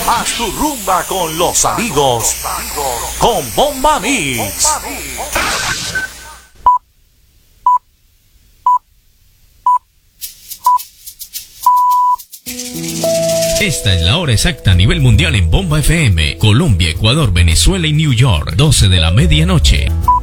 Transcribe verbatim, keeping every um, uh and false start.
Haz tu rumba con los amigos, con Bomba Mix. Esta es la hora exacta a nivel mundial en Bomba F M. Colombia, Ecuador, Venezuela y New York. doce de la medianoche.